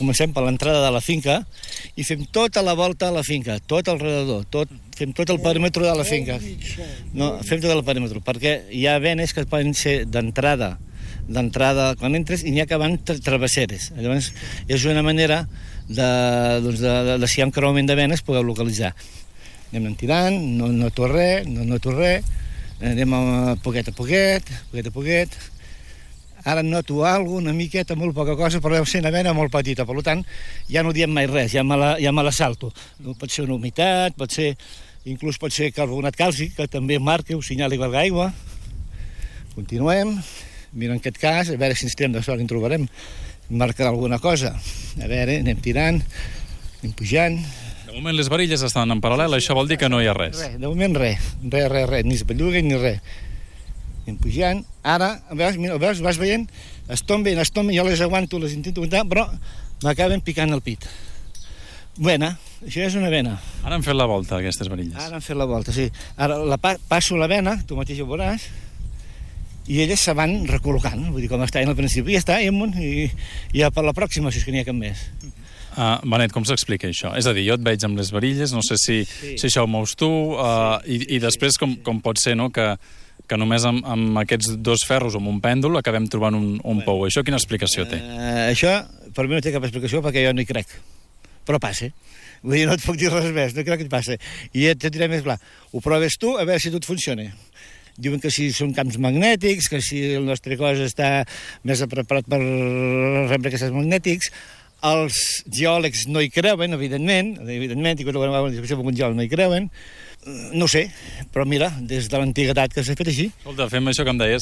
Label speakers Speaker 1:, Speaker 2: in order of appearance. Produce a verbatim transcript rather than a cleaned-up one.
Speaker 1: comencem per l'entrada de la finca i fem tota la volta a la finca, tot al redador, tot, fem tot el perímetre de la finca. No, fem tot el perímetre, perquè hi ha venes que poden ser d'entrada, d'entrada quan entres, i n'hi ha que van tra travesseres. Llavors, és una manera de, doncs de, de, de si hi ha un creuament de venes, podeu localitzar. Anem tirant, no noto res, no noto res, anem a poquet a poquet, poquet a poquet. Ara noto alguna una miqueta, molt poca cosa, però deu ser una vena molt petita, per tant, ja no diem mai res, ja me la, ja me la salto. Pot ser una humitat, pot ser, inclús pot ser carbonat càlcic, que també marca, ho senyala igual que aigua. Continuem, mira en aquest cas, a veure si ens tirem de sort i en trobarem, marcarà alguna cosa. A veure, anem tirant, anem pujant.
Speaker 2: De moment les varilles estan en paral·lel, això vol dir que no hi ha res.
Speaker 1: Res, de moment res, res, res, res, ni es belluga ni res. Anem pujant. Ara, veus, mira, veus, vas veient? Es tomben, es tomben, jo les aguanto, les intento aguantar, però m'acaben picant el pit. Vena, això és una vena.
Speaker 2: Ara han fet la volta, aquestes varilles.
Speaker 1: Ara han fet la volta, sí. Ara la pa passo la vena, tu mateix ho veuràs, i elles se van recol·locant, vull dir, com estaven al principi, ja està, i amunt, i ja per la pròxima, si és que n'hi ha cap més.
Speaker 2: Uh, Benet, com s'explica això? És a dir, jo et veig amb les varilles, no sé si, sí. si això ho mous tu, uh, sí. i, i després com, com pot ser, no?, que que només amb, amb aquests dos ferros o amb un pèndol acabem trobant un, un bueno, pou. Això quina explicació té?
Speaker 1: Uh, això, per mi no té cap explicació perquè jo no hi crec. Però passa. Vull dir, no et puc dir res més, no crec que et passa. I et diré més clar. Ho proves tu, a veure si tot funciona. Diuen que si són camps magnètics, que si el nostre cos està més preparat per rebre aquests magnètics. Els geòlegs no hi creuen, evidentment, evidentment, i quan ho veuen discussió amb un geòleg no hi creuen. No sé, però mira, des de l'antiguitat que s'ha fet així.
Speaker 2: Escolta, fem això que em deies,